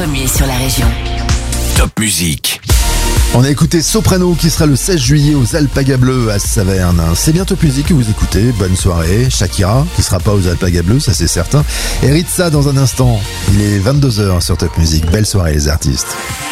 premier sur la région. Top Musique. On a écouté Soprano qui sera le 16 juillet aux Alpagas Bleus à Saverne. C'est bien Top Musique que vous écoutez. Bonne soirée. Shakira qui sera pas aux Alpagas Bleus, ça c'est certain. Et Ritza dans un instant. Il est 22h sur Top Musique. Belle soirée les artistes.